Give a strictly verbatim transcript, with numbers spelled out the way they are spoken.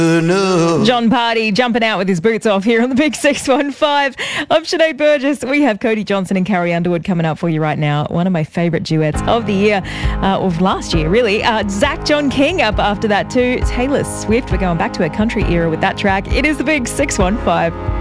John Party jumping out with his boots off here on the Big six one five. I'm Sinead Burgess. We have Cody Johnson and Carrie Underwood coming up for you right now. One of my favourite duets of the year, uh, of last year, really. Uh, Zach John King up after that too. Taylor Swift, we're going back to a country era with that track. It is the Big six one five.